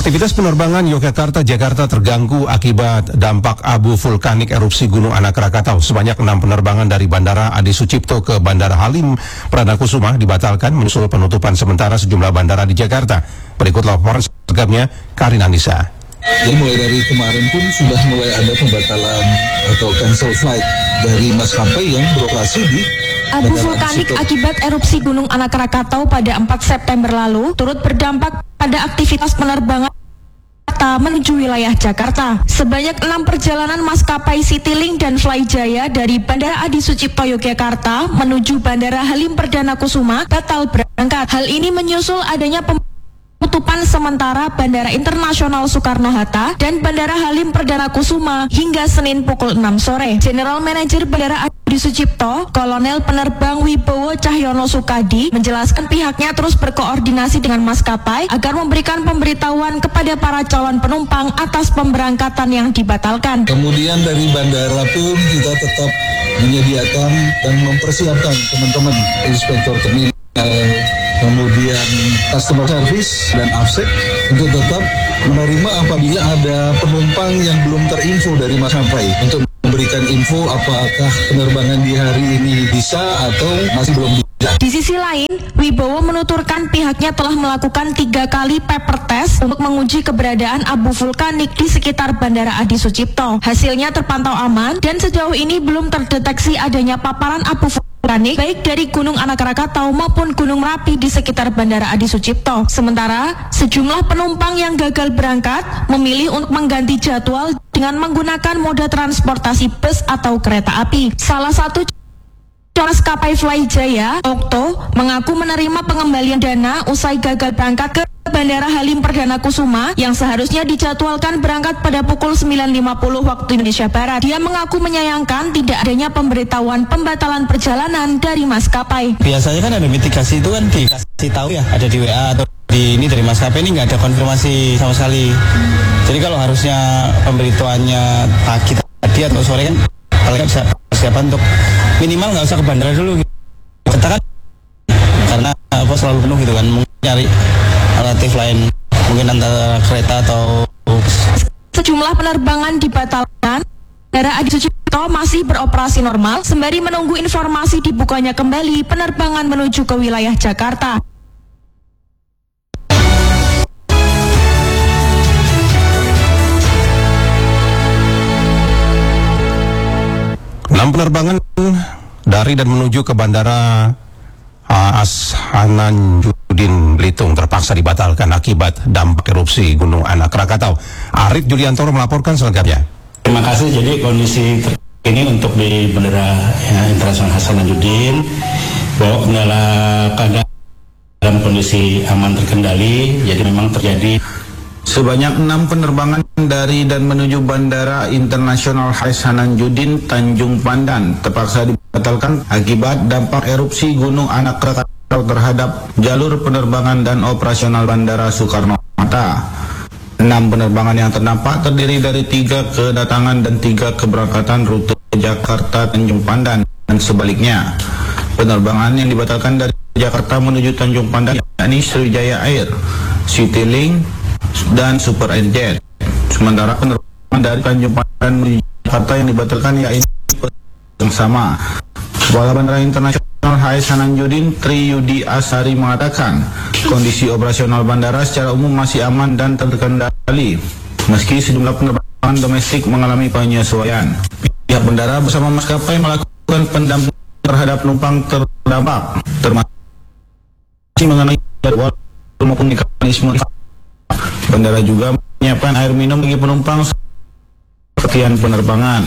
Aktivitas penerbangan Yogyakarta-Jakarta terganggu akibat dampak abu vulkanik erupsi Gunung Anak Krakatau. Sebanyak 6 penerbangan dari Bandara Adi Sucipto ke Bandara Halim Perdana Kusuma dibatalkan menyusul penutupan sementara sejumlah bandara di Jakarta. Berikut laporan selengkapnya Karin Anissa. Jadi mulai dari kemarin pun sudah mulai ada pembatalan atau cancel flight dari maskapai yang beroperasi di abu vulkanik akibat erupsi Gunung Anak Krakatau pada 4 September lalu turut berdampak pada aktivitas penerbangan menuju wilayah Jakarta. Sebanyak 6 perjalanan maskapai Citylink dan Flyjaya dari Bandara Adi Sucipto Yogyakarta menuju Bandara Halim Perdana Kusuma batal berangkat. Hal ini menyusul adanya penutupan sementara Bandara Internasional Soekarno-Hatta dan Bandara Halim Perdana Kusuma hingga Senin pukul 6 sore. General Manager Bandara Adi Sucipto, Kolonel Penerbang Wibowo Cahyono Sukadi, menjelaskan pihaknya terus berkoordinasi dengan maskapai agar memberikan pemberitahuan kepada para calon penumpang atas pemberangkatan yang dibatalkan. Kemudian dari bandara pun kita tetap menyediakan dan mempersiapkan teman-teman inspektor terminal, kemudian customer service dan AFSEC untuk tetap menerima apabila ada penumpang yang belum terinfo dari maskapai untuk memberikan info apakah penerbangan di hari ini bisa atau masih belum bisa. Di sisi lain, Wibowo menuturkan pihaknya telah melakukan 3 kali paper test untuk menguji keberadaan abu vulkanik di sekitar Bandara Adi Sucipto. Hasilnya terpantau aman dan sejauh ini belum terdeteksi adanya paparan abu vulkanik baik dari Gunung Anak Krakatau maupun Gunung Merapi di sekitar Bandara Adi Sucipto. Sementara, sejumlah penumpang yang gagal berangkat memilih untuk mengganti jadwal dengan menggunakan moda transportasi bus atau kereta api. Salah satu maskapai Flyjaya, Okto, mengaku menerima pengembalian dana usai gagal berangkat ke Bandara Halim Perdana Kusuma yang seharusnya dijadwalkan berangkat pada pukul 9.50 waktu Indonesia Barat. Dia mengaku menyayangkan tidak adanya pemberitahuan pembatalan perjalanan dari maskapai. Biasanya kan ada mitigasi itu kan dikasih tahu ya, ada di WA atau di ini dari maskapai, ini nggak ada konfirmasi sama sekali. Jadi kalau harusnya pemberitahuannya pagi tadi atau sore kan, kalian bisa persiapan untuk minimal nggak usah ke bandara dulu gitu. Kita kan karena apa selalu penuh gitu kan, mungkin nyari alternatif lain, mungkin antara kereta atau sejumlah penerbangan dibatalkan. Bandara Adi Sucipto masih beroperasi normal sembari menunggu informasi dibukanya kembali penerbangan menuju ke wilayah Jakarta. Penerbangan dari dan menuju ke Bandara Hasanuddin Belitung terpaksa dibatalkan akibat dampak erupsi Gunung Anak Krakatau. Arif Juliantoro melaporkan selengkapnya. Terima kasih. Jadi kondisi terkini untuk di Bandara Internasional Hasanuddin bahwa kendala keadaan dalam kondisi aman terkendali. Jadi memang terjadi sebanyak 6 penerbangan dari dan menuju Bandara Internasional Hasanuddin Tanjung Pandan terpaksa dibatalkan akibat dampak erupsi Gunung Anak Krakatau terhadap jalur penerbangan dan operasional Bandara Soekarno-Hatta. 6 penerbangan yang terdampak terdiri dari 3 kedatangan dan 3 keberangkatan rute Jakarta Tanjung Pandan dan sebaliknya. Penerbangan yang dibatalkan dari Jakarta menuju Tanjung Pandan yakni Sriwijaya Air, Citylink dan Super Jet. Sementara penerbangan dari Tanjung Pandan menuju Jakarta yang dibatalkan yaitu yang sama. Kepala Bandara Internasional Hasanuddin Triyudi Asari mengatakan kondisi operasional bandara secara umum masih aman dan terkendali meski sejumlah penerbangan domestik mengalami penyesuaian. Pihak bandara bersama maskapai melakukan pendampingan terhadap penumpang terdampak termasuk mengenai jadwal maupun mekanisme. Bandara juga menyiapkan air minum bagi penumpang sekian penerbangan.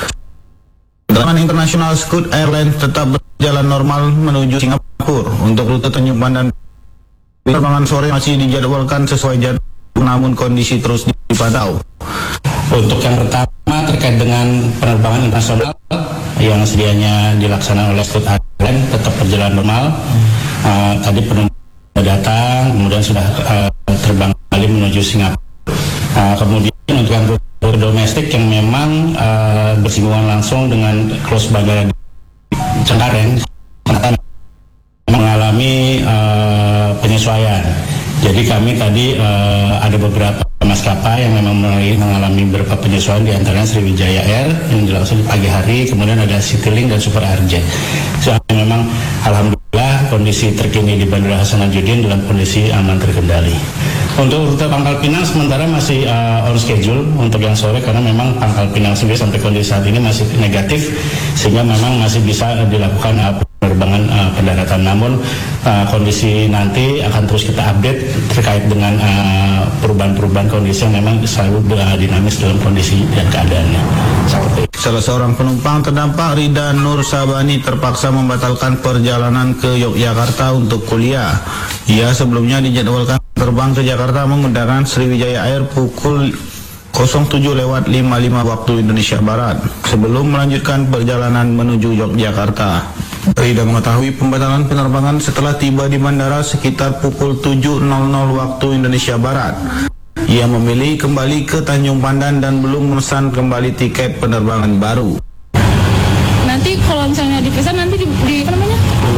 Penerbangan internasional Scoot Airlines tetap berjalan normal menuju Singapura. Untuk rute Tanjung Pandan, penerbangan sore masih dijadwalkan sesuai jadwal, namun kondisi terus dipantau. Untuk yang pertama terkait dengan penerbangan internasional yang sedianya dilaksanakan oleh Scoot Airlines tetap berjalan normal. Tadi penumpang sudah datang, kemudian sudah terbang kembali menuju Singapura. Kemudian untuk yang rute domestik yang memang bersinggungan langsung dengan close bandara di Cengkareng mengalami penyesuaian. Jadi kami tadi ada beberapa maskapai yang memang mengalami beberapa penyesuaian, di antaranya Sriwijaya Air yang dilakukan di pagi hari, kemudian ada Citylink dan Super RJ. Soalnya memang alhamdulillah kondisi terkini di Bandara Hasanuddin dalam kondisi aman terkendali. Untuk rute Pangkal Pinang sementara masih on schedule untuk yang sore, karena memang Pangkal Pinang sendiri sampai kondisi saat ini masih negatif, sehingga memang masih bisa dilakukan penerbangan pendaratan. Namun kondisi nanti akan terus kita update terkait dengan perubahan-perubahan kondisi yang memang selalu dinamis dalam kondisi dan keadaannya. Salah seorang penumpang terdampak, Rida Nur Sabani, terpaksa membatalkan perjalanan ke Yogyakarta untuk kuliah. Ia sebelumnya dijadwalkan terbang ke Jakarta menggunakan Sriwijaya Air pukul 07.55 waktu Indonesia Barat sebelum melanjutkan perjalanan menuju Yogyakarta. Rida mengetahui pembatalan penerbangan setelah tiba di bandara sekitar pukul 7.00 waktu Indonesia Barat. Ia memilih kembali ke Tanjung Pandan dan belum memesan kembali tiket penerbangan baru. Nanti kalau misalnya dipesan nanti di apa namanya?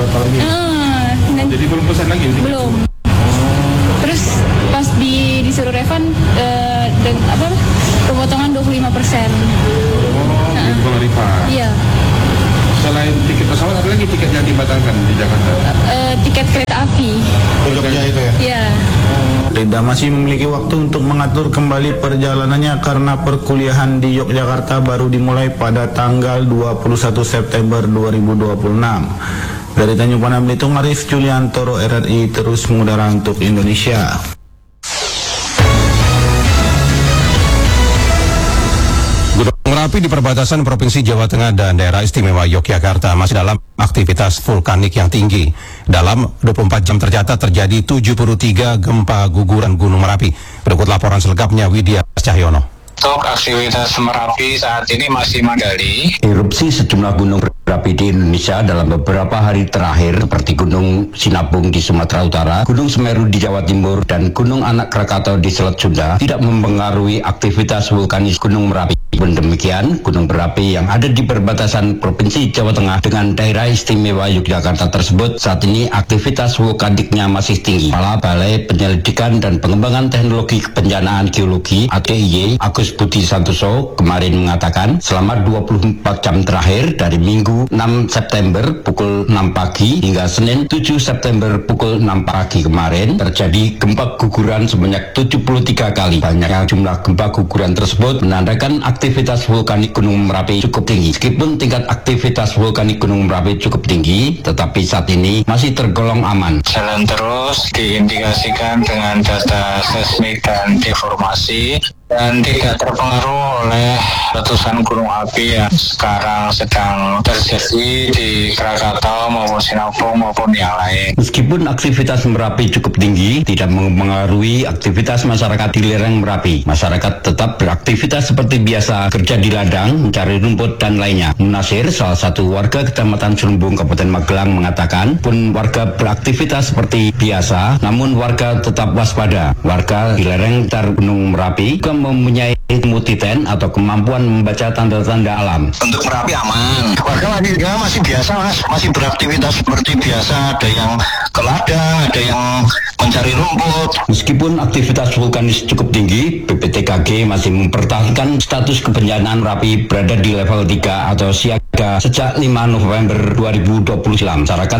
Jadi belum pesan lagi? Belum. Terus pas disuruh refund pemotongan 25%. Kalau refund. Iya. Selain tiket pesawat, ada lagi tiket yang dibatalkan di Jakarta? Tiket kereta api. Jogja itu ya? Iya. Rida masih memiliki waktu untuk mengatur kembali perjalanannya karena perkuliahan di Yogyakarta baru dimulai pada tanggal 21 September 2026. Dari Tanjung Pandan Belitung, Arif Juliantoro, RRI terus mengudara untuk Indonesia. Gunung Merapi di perbatasan Provinsi Jawa Tengah dan Daerah Istimewa Yogyakarta masih dalam aktivitas vulkanik yang tinggi. Dalam 24 jam tercatat terjadi 73 gempa guguran Gunung Merapi. Berikut laporan selengkapnya Widya Cahyono. Untuk aktivitas Merapi saat ini masih mendali. Erupsi sejumlah gunung berapi di Indonesia dalam beberapa hari terakhir seperti Gunung Sinabung di Sumatera Utara, Gunung Semeru di Jawa Timur, dan Gunung Anak Krakatau di Selat Sunda tidak mempengaruhi aktivitas vulkanis Gunung Merapi. Demikian, gunung berapi yang ada di perbatasan Provinsi Jawa Tengah dengan Daerah Istimewa Yogyakarta tersebut saat ini aktivitas vulkaniknya masih tinggi. Kepala Balai Penyelidikan dan Pengembangan Teknologi Kebencanaan Geologi (DIY) Agus Budi Santoso kemarin mengatakan selama 24 jam terakhir dari Minggu 6 September pukul 6 pagi hingga Senin 7 September pukul 6 pagi kemarin terjadi gempa guguran sebanyak 73 kali. Banyaknya jumlah gempa guguran tersebut menandakan aktivitas vulkanik Gunung Merapi cukup tinggi. Meskipun tingkat aktivitas vulkanik Gunung Merapi cukup tinggi, tetapi saat ini masih tergolong aman. Jalan terus diindikasikan dengan data seismik dan deformasi dan tidak terpengaruh oleh letusan gunung api yang sekarang sedang terjadi di Krakatau maupun Sinabung maupun yang lain. Meskipun aktivitas Merapi cukup tinggi, tidak mempengaruhi aktivitas masyarakat di lereng Merapi. Masyarakat tetap beraktivitas seperti biasa, kerja di ladang, mencari rumput dan lainnya. Munasir, salah satu warga Kecamatan Serumbung, Kabupaten Magelang mengatakan, pun warga beraktivitas seperti biasa, namun warga tetap waspada. Warga di lereng sekitar Gunung Merapi juga mempunyai multiten atau kemampuan membaca tanda-tanda alam. Untuk Merapi aman. Warga masih biasa, Mas, masih beraktivitas seperti biasa. Ada yang ke ladang, ada yang mencari rumput. Meskipun aktivitas vulkanis cukup tinggi, BPTKG masih mempertahankan status kebencanaan Merapi berada di level 3 atau siaga sejak 5 November 2020 silam. Masyarakat